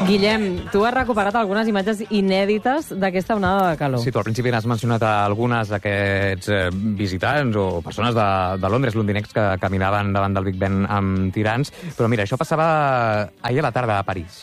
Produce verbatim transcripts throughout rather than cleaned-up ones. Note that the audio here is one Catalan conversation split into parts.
Guillem, tu has recuperat algunes imatges inèdites d'aquesta onada de calor. Sí, tu al principi n'has mencionat algunes d'aquests eh, visitants o persones de, de Londres, londinencs, que caminaven davant del Big Ben amb tirants. Però mira, això passava ahir a la tarda a París.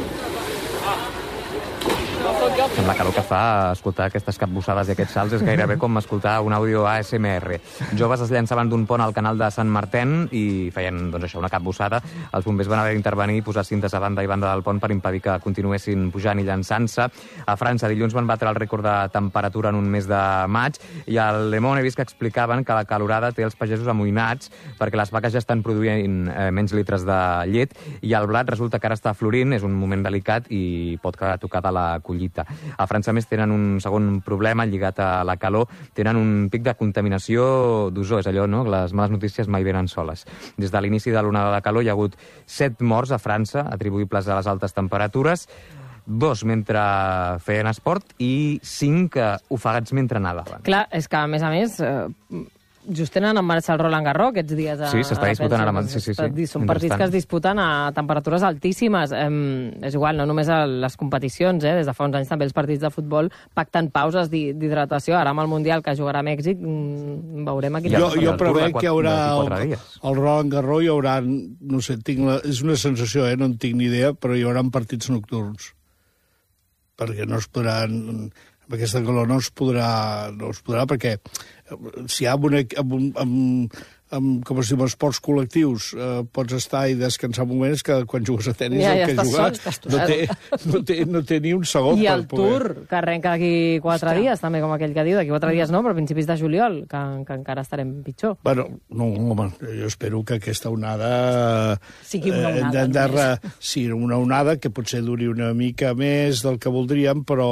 Amb la calor que fa, escoltar aquestes capbussades i aquests salts és gairebé com escoltar un àudio A S M R. Joves es llançaven d'un pont al canal de Sant Martin i feien, doncs això, una capbussada. Els bombers van haver d'intervenir i posar cintes a banda i banda del pont per impedir que continuessin pujant i llançant-se. A França, dilluns van batre el rècord de temperatura en un mes de maig i al Le Monde he vist que explicaven que la calorada té els pagesos amoïnats perquè les vaques ja estan produint eh, menys litres de llet i el blat resulta que ara està florint, és un moment delicat i pot quedar tocat a la collita. A França, més, tenen un segon problema lligat a la calor. Tenen un pic de contaminació d'ozó. És allò, no?, que les males notícies mai venen soles. Des de l'inici de l'onada de calor hi ha hagut set morts a França, atribuïbles a les altes temperatures, dos mentre feien esport i cinc ofegats mentre nadaven. Clar, és que, a més a més... Eh... just tenen en marxa el Roland Garros aquests dies. A, sí, s'està disputant ara. Sí, sí, sí. Són partits que es disputen a temperatures altíssimes. Eh, és igual, no només a les competicions, eh? Des de fa uns anys també els partits de futbol pacten pauses d'hidratació. Ara amb el Mundial que jugarà a Mèxic mm, veurem aquí. Jo, jo prevec que hi haurà el, el Roland Garros, hi haurà, no sé, tinc la, és una sensació, eh? No en tinc ni idea, però hi haurà partits nocturns. Perquè no es podran... amb aquesta calor no es podrà, no es podrà perquè si hi ha amb, una, amb, amb, amb com es diu, esports col·lectius eh, pots estar i descansar un moment, és que quan jugues a tenis ja, el ja que jugar sol, no, té, no, té, no té ni un segon i per el poder. Tour, que arrenca d'aquí quatre Ostres. dies, també com aquell que diu, d'aquí quatre dies no, però a principis de juliol, que, que encara estarem pitjor. Bueno, no, home, jo espero que aquesta onada... sigui una onada. Eh, de, de, sí, una onada que potser duri una mica més del que voldríem, però...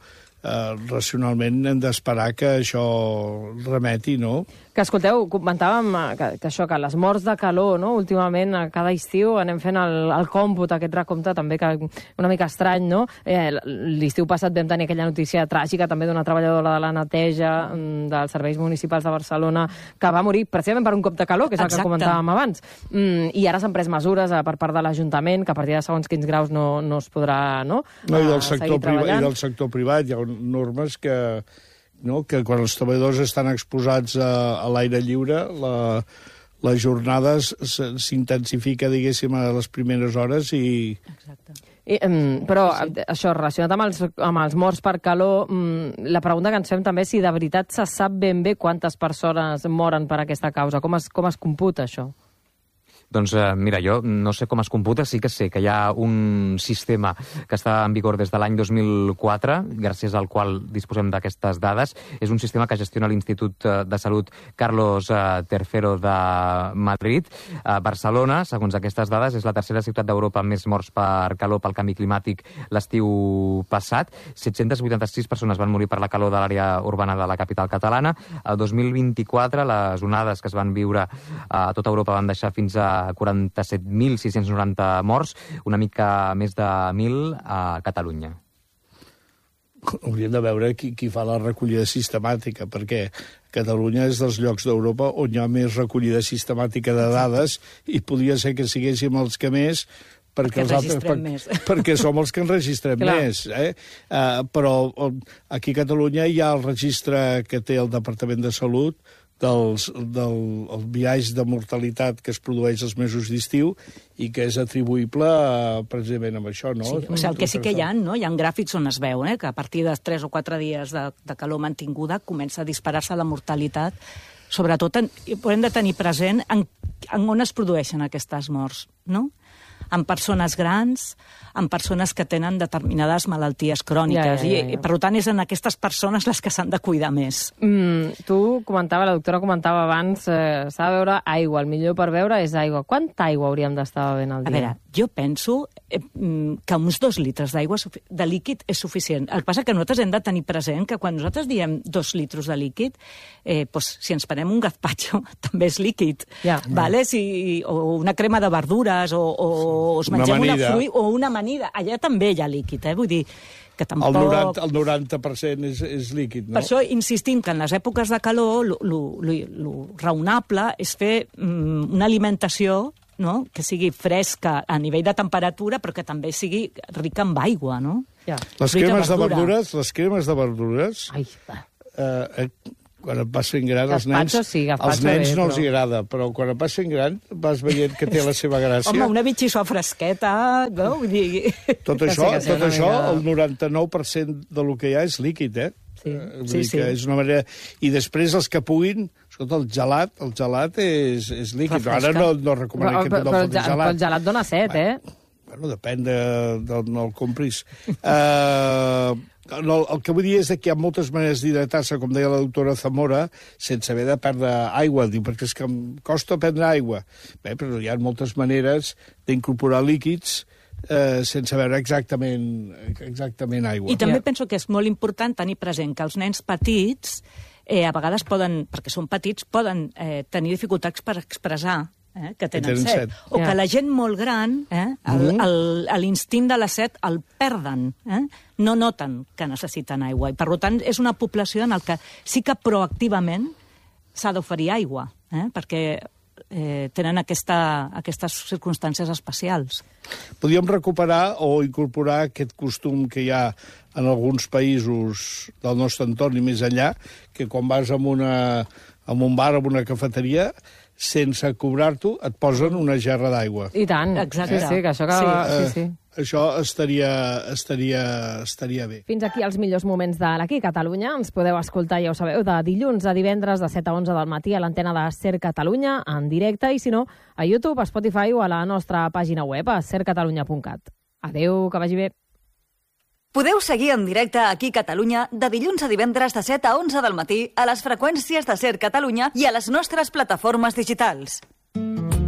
Uh, racionalment hem d'esperar que això remeti, no? Que escolteu, comentàvem que, que això, que les morts de calor, no? Últimament, a cada estiu anem fent el, el còmput, aquest recompte també que una mica estrany, no? Eh, L'estiu passat vam tenir aquella notícia tràgica també d'una treballadora de la neteja dels serveis municipals de Barcelona que va morir precisament per un cop de calor, que és el Exacte. que comentàvem abans. Mm, I ara s'han pres mesures per part de l'Ajuntament, que a partir de segons quins graus no, no es podrà, no? No, i del sector privat, i del sector privat hi ha normes que... No? que quan els treballadors estan exposats a, a l'aire lliure, la, la jornada s'intensifica, diguéssim, a les primeres hores i... Exacte. I, um, però sí. això, relacionat amb els, amb els morts per calor, um, la pregunta que ens fem també és si de veritat se sap ben bé quantes persones moren per aquesta causa. Com es, com es computa això? Doncs eh, mira, jo no sé com es computa, sí que sé que hi ha un sistema que està en vigor des de l'any dos mil quatre, gràcies al qual disposem d'aquestes dades. És un sistema que gestiona l'Institut de Salut Carlos eh, tercero de Madrid. Eh, Barcelona, segons aquestes dades, és la tercera ciutat d'Europa amb més morts per calor pel canvi climàtic l'estiu passat. set-centes vuitanta-sis persones van morir per la calor de l'àrea urbana de la capital catalana. El dos mil vint-i-quatre, les onades que es van viure a tota Europa van deixar fins a quaranta-set mil sis-cents noranta morts, una mica més de mil a Catalunya. Hauríem de veure qui, qui fa la recollida sistemàtica, perquè Catalunya és dels llocs d'Europa on hi ha més recollida sistemàtica de dades i podria ser que siguéssim els que més perquè, els altres, per, més. perquè som els que en registrem Clar. més. Eh? Uh, però aquí a Catalunya hi ha el registre que té el Departament de Salut dels, del el biaix de mortalitat que es produeix els mesos d'estiu i que és atribuïble uh, precisament amb això, no? Sí, o sigui, el que sí que hi ha, no? Hi ha gràfics on es veu eh, que a partir de tres o quatre dies de, de calor mantinguda comença a disparar-se la mortalitat. Sobretot en, hem de tenir present en, en on es produeixen aquestes morts, no? En persones grans, en persones que tenen determinades malalties cròniques. Ja, ja, ja, ja. I, per tant, és en aquestes persones les que s'han de cuidar més. Mm, tu comentava, la doctora comentava abans, eh, s'ha de beure aigua. El millor per beure és aigua. Quanta aigua hauríem d'estar bevent al dia? A veure, jo penso eh, que uns dos litres d'aigua de líquid és suficient. El que passa que nosaltres hem de tenir present que quan nosaltres diem dos litros de líquid, eh, doncs, si ens prenem un gazpacho, també és líquid. Ja. Vale? Si, o una crema de verdures, o, o us mengem una, una fruit, o una amanida. Allà també hi ha líquid, eh? Vull dir que tampoc... El noranta, el noranta per cent és, és líquid, no? Per això insistim que en les èpoques de calor lo, lo, lo, lo raonable és fer mm, una alimentació no? Que sigui fresca a nivell de temperatura, però que també sigui rica en aigua, no? Ja. Les cremes de verdures, les cremes de verdures, Ai, va. eh, quan et vas fent gran, els Gazpacho, nens, sí, gazpacho els nens bé, no però- els hi agrada, però quan et vas fent gran vas veient que té la seva gràcia. Home, una bitxissó fresqueta, no? Vull dir... Tot Que sí, això, que sí, tot una això, mica- el noranta-nou per cent de lo que hi ha és líquid, eh? Sí. Eh, vull Sí, dir sí. que és una manera... I després els que puguin... Escolta, el gelat, el gelat és, és líquid. Refresca. Ara no, no recomanem que Però, tothom però, foti però gelat. el gelat dona set, eh? Bueno, depèn de, de, de el compris. Uh, no, el que vull dir és que hi ha moltes maneres d'hidratar-se, com deia la doctora Zamora, sense haver de perdre aigua. Diu, perquè és que em costa prendre aigua. Bé, però hi ha moltes maneres d'incorporar líquids eh, sense veure exactament, exactament aigua. I també Ja. penso que és molt important tenir present que els nens petits eh, a vegades poden, perquè són petits, poden eh, tenir dificultats per expressar eh, que tenen, tenen set. set. O Ja. que la gent molt gran, eh, el, el, l'instint de la set el perden, eh? No noten que necessiten aigua. I, per tant, és una població en el que sí que proactivament s'ha d'oferir aigua, eh? perquè eh, tenen aquesta, aquestes circumstàncies especials. Podríem recuperar o incorporar aquest costum que hi ha en alguns països del nostre entorn i més enllà, que quan vas a una, a un bar o a una cafeteria, sense cobrar-t'ho, et posen una gerra d'aigua. I tant. Exacte. Sí, sí, que això que... Sí. Sí, Eh, sí. Això estaria, estaria, estaria bé. Fins aquí els millors moments de l'Aquí Catalunya. Ens podeu escoltar, ja ho sabeu, de dilluns a divendres de set a onze del matí a l'antena de Ser Catalunya, en directe, i si no, a YouTube, a Spotify o a la nostra pàgina web, a ser catalunya punt cat. Adéu, que vagi bé. Podeu seguir en directe aquí a Catalunya de dilluns a divendres de set a onze del matí a les freqüències de Ser Catalunya i a les nostres plataformes digitals.